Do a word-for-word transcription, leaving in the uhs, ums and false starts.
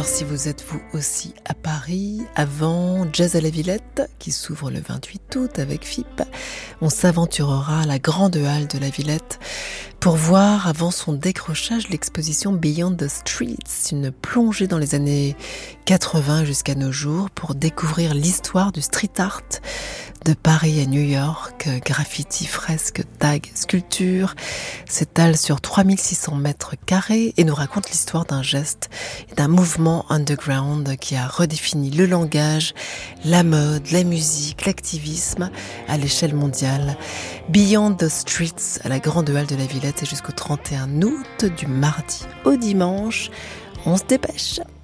Alors si vous êtes vous aussi à Paris, avant Jazz à la Villette, qui s'ouvre le vingt-huit août avec F I P, on s'aventurera à la Grande Halle de la Villette pour voir avant son décrochage l'exposition Beyond the Streets, une plongée dans les années quatre-vingts jusqu'à nos jours pour découvrir l'histoire du street art de Paris à New York. Graffiti, fresques, tags, sculptures s'étalent sur trois mille six cents mètres carrés et nous raconte l'histoire d'un geste et d'un mouvement underground qui a redéfini le langage, la mode, la musique, l'activisme à l'échelle mondiale. Beyond the Streets à la Grande Halle de la Villette, et jusqu'au trente et un août, du mardi au dimanche. On se dépêche.